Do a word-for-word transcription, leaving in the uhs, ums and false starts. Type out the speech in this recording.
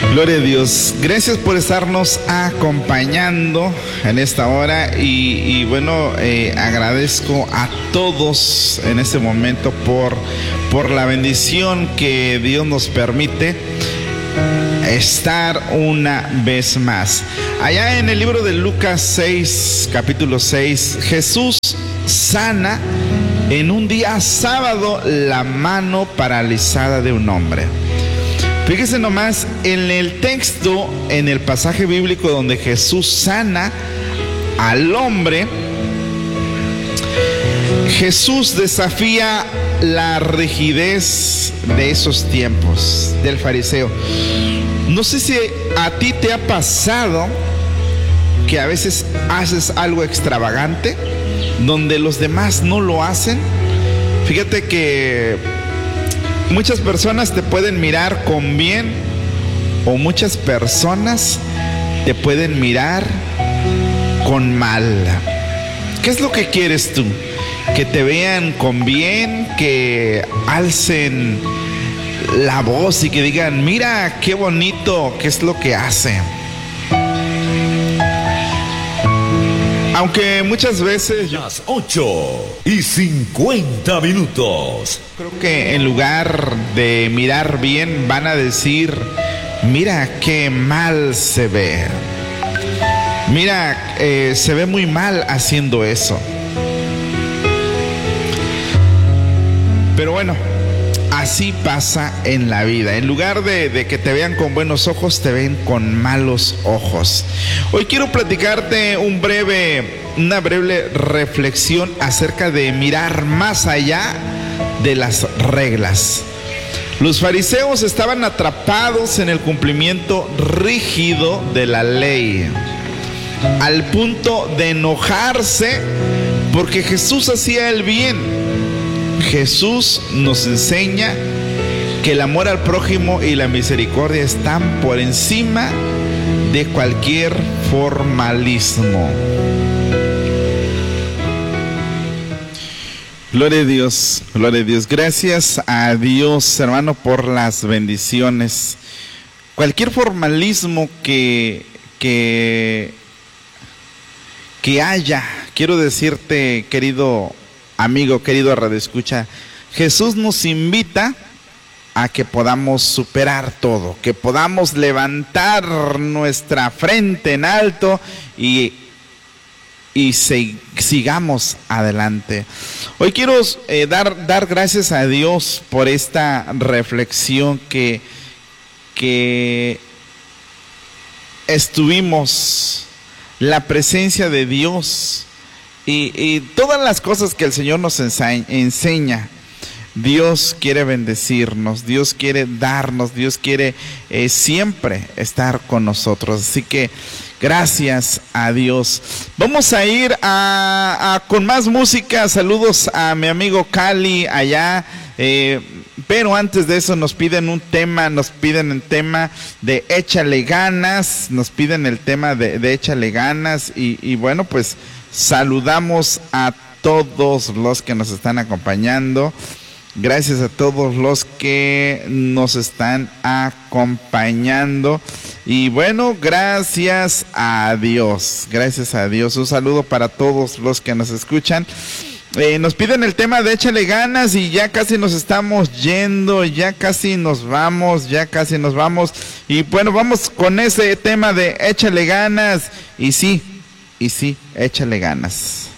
Gloria a Dios. Gracias por estarnos acompañando en esta hora y, y bueno, eh, agradezco a todos en este momento por, por la bendición que Dios nos permite estar una vez más. Allá en el libro de Lucas seis, capítulo seis, Jesús sana en un día sábado la mano paralizada de un hombre. Fíjese nomás, en el texto, en el pasaje bíblico donde Jesús sana al hombre, Jesús desafía la rigidez de esos tiempos del fariseo. No sé si a ti te ha pasado que a veces haces algo extravagante donde los demás no lo hacen. Fíjate que muchas personas te pueden mirar con bien o muchas personas te pueden mirar con mal. ¿Qué es lo que quieres tú? Que te vean con bien, que alcen la voz y que digan, mira qué bonito, qué es lo que hace. Aunque muchas veces las ocho y cincuenta minutos. Creo que en lugar de mirar bien van a decir, mira qué mal se ve. Mira, eh, se ve muy mal haciendo eso. Pero bueno, así pasa en la vida. En lugar de, de que te vean con buenos ojos, te ven con malos ojos. Hoy quiero platicarte un breve, una breve reflexión acerca de mirar más allá de las reglas. Los fariseos estaban atrapados en el cumplimiento rígido de la ley, al punto de enojarse porque Jesús hacía el bien. Jesús nos enseña que el amor al prójimo y la misericordia están por encima de cualquier formalismo. Gloria a Dios, gloria a Dios. Gracias a Dios, hermano, por las bendiciones. Cualquier formalismo que, que, que haya, quiero decirte, querido amigo, querido radioescucha, Jesús nos invita a que podamos superar todo, que podamos levantar nuestra frente en alto y, y se, sigamos adelante. Hoy quiero eh, dar, dar gracias a Dios por esta reflexión que, que estuvimos, la presencia de Dios. Y, y todas las cosas que el Señor nos enseña, enseña, Dios quiere bendecirnos, Dios quiere darnos, Dios quiere eh, siempre estar con nosotros. Así que gracias a Dios. Vamos a ir a, a, con más música. Saludos a mi amigo Cali allá. Eh, pero antes de eso nos piden un tema, nos piden el tema de Échale Ganas, nos piden el tema de, de Échale Ganas y, y bueno, pues saludamos a todos los que nos están acompañando. Gracias a todos los que nos están acompañando. Y bueno, gracias a Dios. Gracias a Dios. Un saludo para todos los que nos escuchan. Eh, nos piden el tema de Échale Ganas y ya casi nos estamos yendo, ya casi nos vamos, ya casi nos vamos. Y bueno, vamos con ese tema de Échale Ganas. Y sí, y sí, échale ganas.